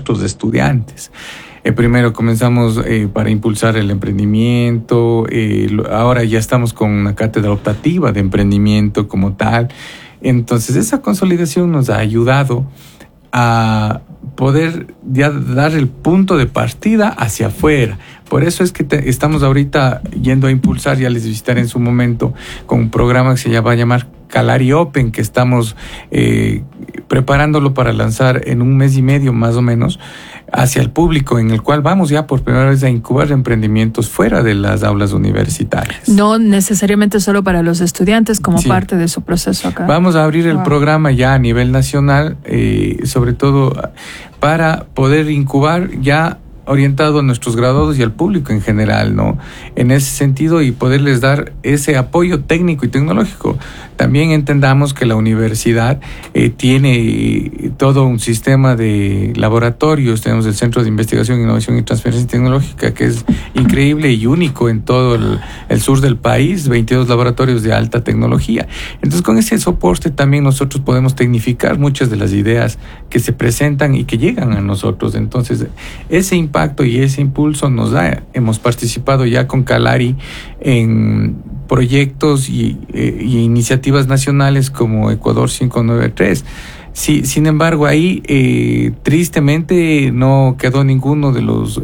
nuestros estudiantes. Primero comenzamos para impulsar el emprendimiento, ahora ya estamos con una cátedra optativa de emprendimiento como tal. Entonces esa consolidación nos ha ayudado a poder ya dar el punto de partida hacia afuera. Por eso es que estamos ahorita yendo a impulsar, ya les visitaré en su momento, con un programa que se va a llamar Calari Open, que estamos preparándolo para lanzar en 1 mes y medio más o menos hacia el público, en el cual vamos ya por primera vez a incubar emprendimientos fuera de las aulas universitarias. No necesariamente solo para los estudiantes, como parte de su proceso acá. Vamos a abrir el programa ya a nivel nacional, sobre todo para poder incubar ya orientado a nuestros graduados y al público en general, ¿no? En ese sentido, y poderles dar ese apoyo técnico y tecnológico. También entendamos que la universidad tiene todo un sistema de laboratorios. Tenemos el Centro de Investigación, Innovación y Transferencia Tecnológica, que es increíble y único en todo el sur del país, 22 laboratorios de alta tecnología. Entonces, con ese soporte también nosotros podemos tecnificar muchas de las ideas que se presentan y que llegan a nosotros. Entonces, ese impacto y ese impulso nos da. Hemos participado ya con Calari en proyectos y iniciativas nacionales como Ecuador 593. Sí, sin embargo, ahí tristemente no quedó ninguno de los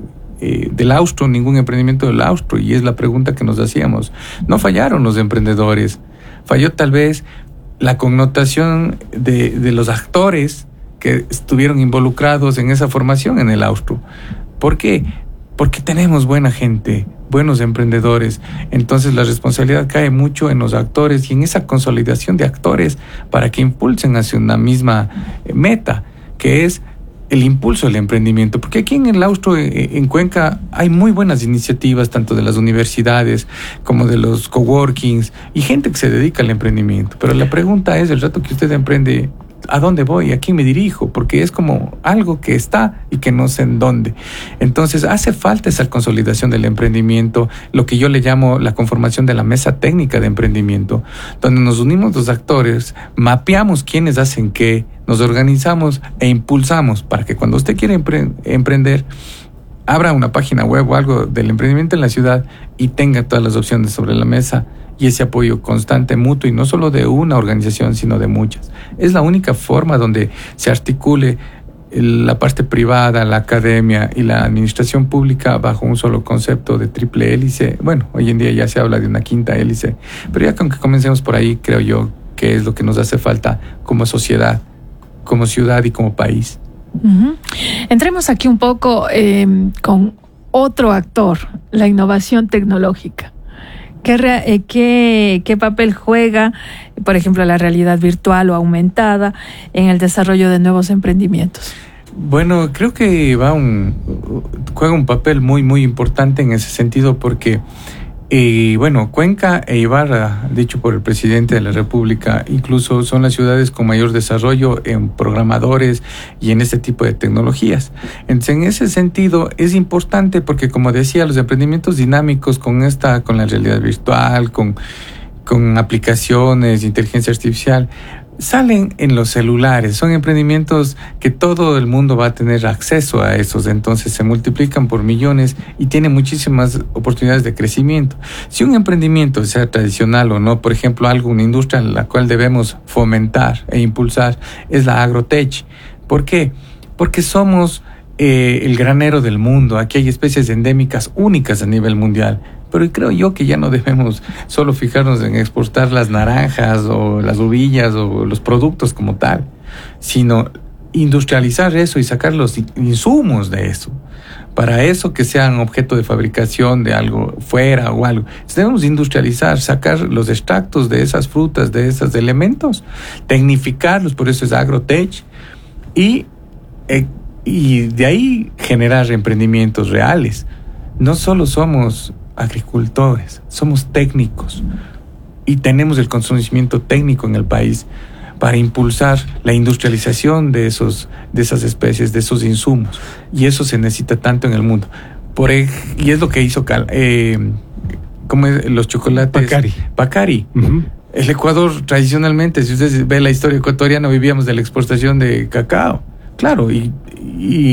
del austro, ningún emprendimiento del austro, y es la pregunta que nos hacíamos. No fallaron los emprendedores, falló tal vez la connotación de los actores que estuvieron involucrados en esa formación en el austro. ¿Por qué? Porque tenemos buena gente, buenos emprendedores. Entonces la responsabilidad cae mucho en los actores y en esa consolidación de actores para que impulsen hacia una misma meta, que es el impulso del emprendimiento. Porque aquí en el austro, en Cuenca, hay muy buenas iniciativas, tanto de las universidades como de los coworkings y gente que se dedica al emprendimiento. Pero la pregunta es, el rato que usted emprende, ¿a dónde voy? ¿A quién me dirijo? Porque es como algo que está y que no sé en dónde. Entonces hace falta esa consolidación del emprendimiento, lo que yo le llamo la conformación de la mesa técnica de emprendimiento, donde nos unimos los actores, mapeamos quiénes hacen qué, nos organizamos e impulsamos para que cuando usted quiera emprender, abra una página web o algo del emprendimiento en la ciudad y tenga todas las opciones sobre la mesa. Y ese apoyo constante, mutuo, y no solo de una organización, sino de muchas. Es la única forma donde se articule la parte privada, la academia y la administración pública bajo un solo concepto de triple hélice. Bueno, hoy en día ya se habla de una quinta hélice, pero ya con que comencemos por ahí, creo yo que es lo que nos hace falta como sociedad, como ciudad y como país. Uh-huh. Entremos aquí un poco con otro actor, la innovación tecnológica. ¿Qué papel juega, por ejemplo, la realidad virtual o aumentada en el desarrollo de nuevos emprendimientos? Bueno, creo que juega un papel muy, muy importante en ese sentido porque, Cuenca e Ibarra, dicho por el presidente de la República, incluso son las ciudades con mayor desarrollo en programadores y en este tipo de tecnologías. Entonces, en ese sentido, es importante porque, como decía, los emprendimientos dinámicos con la realidad virtual, con aplicaciones de inteligencia artificial, salen en los celulares. Son emprendimientos que todo el mundo va a tener acceso a esos, entonces se multiplican por millones y tienen muchísimas oportunidades de crecimiento. Si un emprendimiento, sea tradicional o no, por ejemplo, una industria en la cual debemos fomentar e impulsar es la agrotech. ¿Por qué? Porque somos el granero del mundo. Aquí hay especies endémicas únicas a nivel mundial. Pero creo yo que ya no debemos solo fijarnos en exportar las naranjas o las uvillas o los productos como tal, sino industrializar eso y sacar los insumos de eso. Para eso que sean objeto de fabricación de algo fuera o algo. Debemos industrializar, sacar los extractos de esas frutas, de esos elementos, tecnificarlos, por eso es agrotech, y de ahí generar emprendimientos reales. No solo somos agricultores, somos técnicos y tenemos el conocimiento técnico en el país para impulsar la industrialización de esas especies, de esos insumos, y eso se necesita tanto en el mundo. Y es lo que hizo como los chocolates Pacari. Uh-huh. El Ecuador tradicionalmente, si usted ve la historia ecuatoriana, vivíamos de la exportación de cacao, claro, y